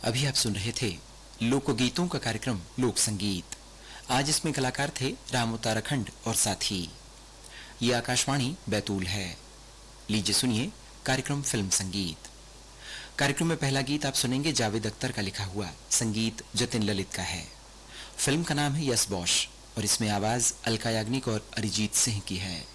अभी आप सुन रहे थे लोकगीतों का कार्यक्रम लोक संगीत। आज इसमें कलाकार थे राम उत्तराखंड और साथी। ये आकाशवाणी बैतूल है। लीजिए सुनिए कार्यक्रम फिल्म संगीत। कार्यक्रम में पहला गीत आप सुनेंगे जावेद अख्तर का लिखा हुआ, संगीत जतिन ललित का है। फिल्म का नाम है यस बॉश और इसमें आवाज अलका याग्निक और अरिजीत सिंह की है।